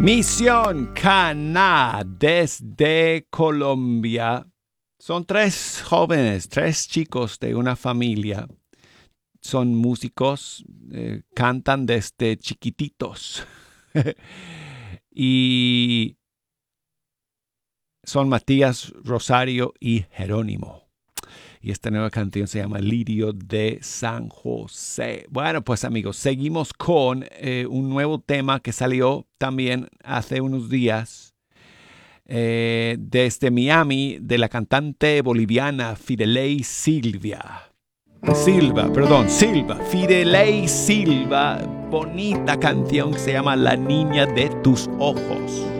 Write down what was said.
Misión Caná desde Colombia. Son tres jóvenes, tres chicos de una familia. Son músicos, cantan desde chiquititos. Y son Matías, Rosario y Jerónimo. Y esta nueva canción se llama Lirio de San José. Bueno, pues amigos, seguimos con un nuevo tema que salió también hace unos días desde Miami, de la cantante boliviana Fidelei Silva. Fidelei Silva. Bonita canción que se llama La Niña de tus Ojos.